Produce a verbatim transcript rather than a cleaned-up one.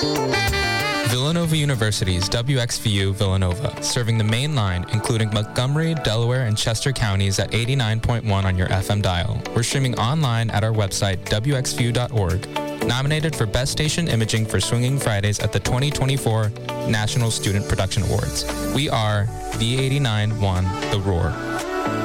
Villanova University's W X V U Villanova, serving the main line, including Montgomery, Delaware, and Chester counties at eighty-nine point one on your F M dial. We're streaming online at our website, w x v u dot org. Nominated for Best Station Imaging for Swinging Fridays at the twenty twenty-four National Student Production Awards. We are V eighty-nine point one The Roar.